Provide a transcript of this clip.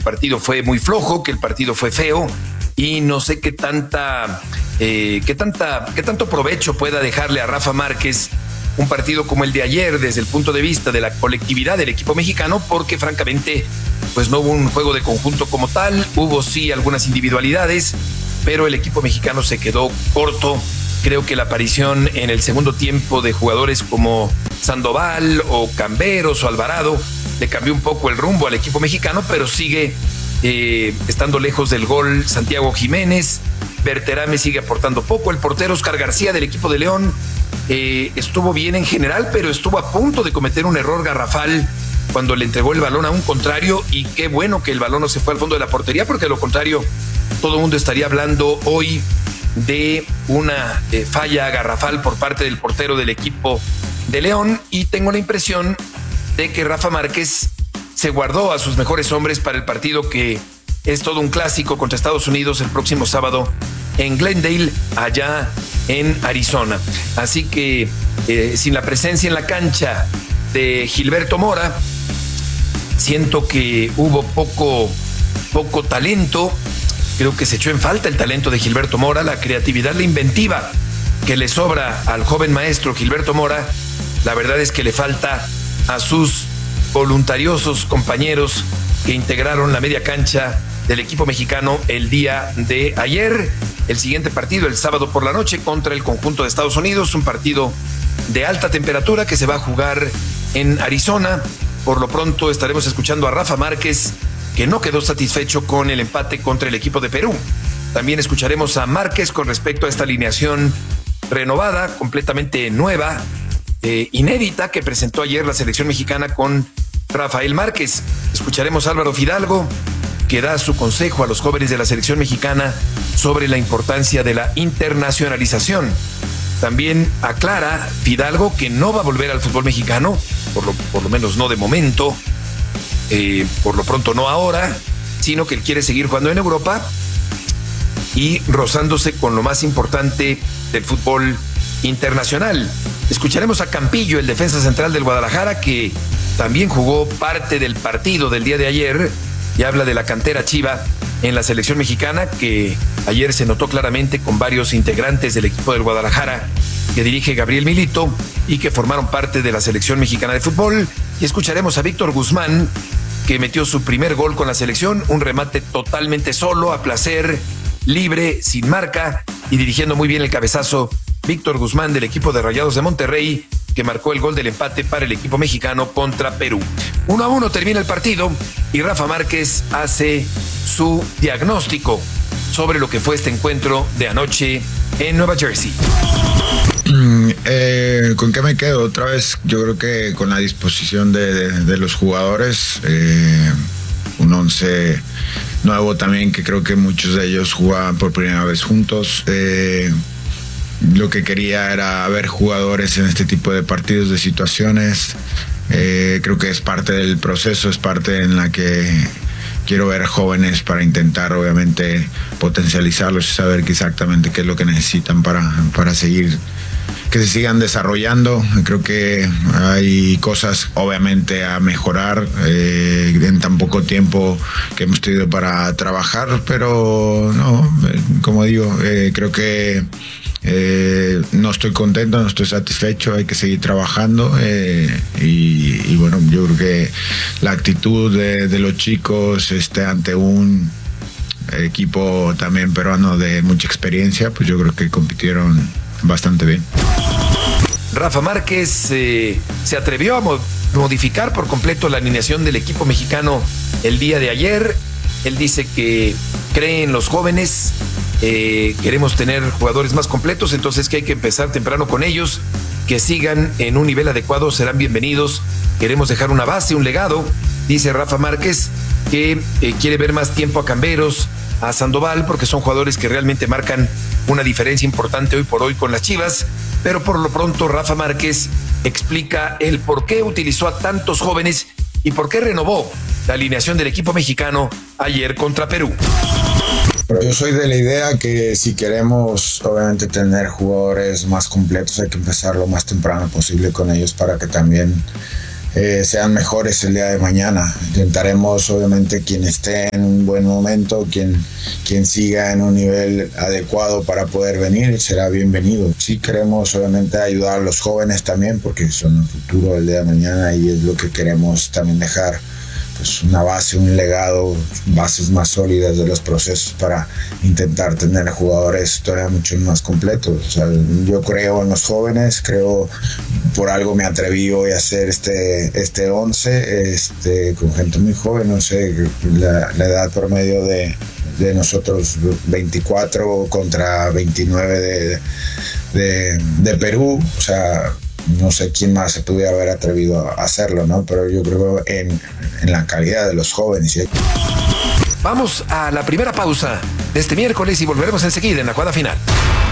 el partido fue muy flojo, que el partido fue feo y no sé qué tanto provecho pueda dejarle a Rafa Márquez un partido como el de ayer desde el punto de vista de la colectividad del equipo mexicano, porque francamente pues no hubo un juego de conjunto como tal, hubo sí algunas individualidades, pero el equipo mexicano se quedó corto. Creo que la aparición en el segundo tiempo de jugadores como Sandoval o Camberos o Alvarado le cambió un poco el rumbo al equipo mexicano, pero sigue estando lejos del gol Santiago Jiménez. Berterame sigue aportando poco. El portero Oscar García del equipo de León estuvo bien en general, pero estuvo a punto de cometer un error garrafal cuando le entregó el balón a un contrario, y qué bueno que el balón no se fue al fondo de la portería, porque de lo contrario todo el mundo estaría hablando hoy de una falla garrafal por parte del portero del equipo de León. Y tengo la impresión de que Rafa Márquez se guardó a sus mejores hombres para el partido que es todo un clásico contra Estados Unidos el próximo sábado en Glendale, allá en Arizona. Así que sin la presencia en la cancha de Gilberto Mora, siento que hubo poco talento. Creo que se echó en falta el talento de Gilberto Mora, la creatividad, la inventiva que le sobra al joven maestro Gilberto Mora. La verdad es que le falta a sus voluntariosos compañeros que integraron la media cancha del equipo mexicano el día de ayer. El siguiente partido, el sábado por la noche, contra el conjunto de Estados Unidos, un partido de alta temperatura que se va a jugar en Arizona. Por lo pronto estaremos escuchando a Rafa Márquez, que no quedó satisfecho con el empate contra el equipo de Perú. También escucharemos a Márquez con respecto a esta alineación renovada, completamente nueva, inédita, que presentó ayer la selección mexicana con Rafael Márquez. Escucharemos a Álvaro Fidalgo, que da su consejo a los jóvenes de la selección mexicana sobre la importancia de la internacionalización. También aclara Fidalgo que no va a volver al fútbol mexicano, por lo menos no de momento, por lo pronto no ahora, sino que él quiere seguir jugando en Europa y rozándose con lo más importante del fútbol internacional. Escucharemos a Campillo, el defensa central del Guadalajara, que también jugó parte del partido del día de ayer, y habla de la cantera chiva en la selección mexicana, que ayer se notó claramente con varios integrantes del equipo del Guadalajara que dirige Gabriel Milito y que formaron parte de la selección mexicana de fútbol. Y escucharemos a Víctor Guzmán, que metió su primer gol con la selección, un remate totalmente solo, a placer, libre, sin marca, y dirigiendo muy bien el cabezazo Víctor Guzmán del equipo de Rayados de Monterrey, que marcó el gol del empate para el equipo mexicano contra Perú. 1-1 termina el partido y Rafa Márquez hace su diagnóstico sobre lo que fue este encuentro de anoche en Nueva Jersey. ¿Con qué me quedo? Otra vez, yo creo que con la disposición de los jugadores, un 11 nuevo también, que creo que muchos de ellos jugaban por primera vez juntos. Lo que quería era ver jugadores en este tipo de partidos, de situaciones. Creo que es parte del proceso, es parte en la que quiero ver jóvenes para intentar obviamente potencializarlos y saber exactamente qué es lo que necesitan para seguir, que se sigan desarrollando. Creo que hay cosas obviamente a mejorar en tan poco tiempo que hemos tenido para trabajar, pero no, como digo, creo que no estoy contento, no estoy satisfecho, hay que seguir trabajando y bueno, yo creo que la actitud de los chicos ante un equipo también peruano de mucha experiencia, pues yo creo que compitieron bastante bien. Rafa Márquez se atrevió a modificar por completo la alineación del equipo mexicano el día de ayer. Él dice que cree en los jóvenes. Queremos tener jugadores más completos, entonces que hay que empezar temprano con ellos, que sigan en un nivel adecuado, serán bienvenidos. Queremos dejar una base, un legado, dice Rafa Márquez, que quiere ver más tiempo a Camberos, a Sandoval, porque son jugadores que realmente marcan una diferencia importante hoy por hoy con las Chivas. Pero por lo pronto Rafa Márquez explica el por qué utilizó a tantos jóvenes y por qué renovó la alineación del equipo mexicano ayer contra Perú. Yo soy de la idea que si queremos obviamente tener jugadores más completos, hay que empezar lo más temprano posible con ellos para que también sean mejores el día de mañana. Intentaremos, obviamente, quien esté en un buen momento, quien siga en un nivel adecuado para poder venir, será bienvenido. Sí queremos, obviamente, ayudar a los jóvenes también, porque son el futuro del día de mañana y es lo que queremos también dejar. Pues una base, un legado, bases más sólidas de los procesos para intentar tener jugadores todavía mucho más completos. O sea, yo creo en los jóvenes, creo por algo me atreví hoy a hacer este 11 con gente muy joven. No sé, la edad promedio de nosotros 24 contra 29 de Perú. O sea, no sé quién más se pudiera haber atrevido a hacerlo, ¿no? Pero yo creo en la calidad de los jóvenes. Vamos a la primera pausa de este miércoles y volveremos enseguida en la jugada final.